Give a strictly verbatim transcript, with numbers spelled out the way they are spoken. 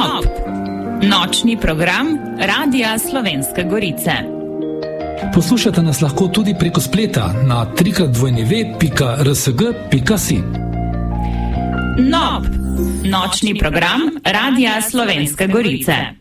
Nob, nočni program Radia Slovenske Gorice. Poslušate nas lahko tudi preko spleta na tri krat w pika r s g pika si. Nob, nočni program Radia Slovenske Gorice.